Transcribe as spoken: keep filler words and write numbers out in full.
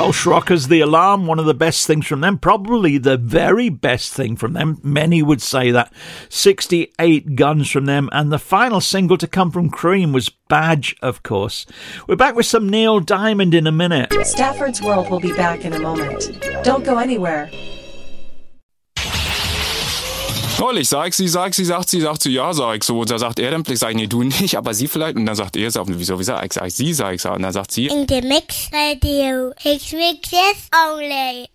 Welsh rockers, The Alarm, one of the best things from them, probably the very best thing from them. Many would say that. sixty-eight guns from them, and the final single to come from Cream was Badge, of course. We're back with some Neil Diamond in a minute. Stafford's World will be back in a moment. Don't go anywhere. Toll, ich sag sie, sag sie, sagt sie, sagt sie, ja, sag ich so. Und da sagt er dann, ich sag, nee, du nicht, aber sie vielleicht. Und dann sagt er, sag, wieso, wieso, ich sag, sie, sag ich so. Und dann sagt sie, in the mix radio, Hits Mixes only.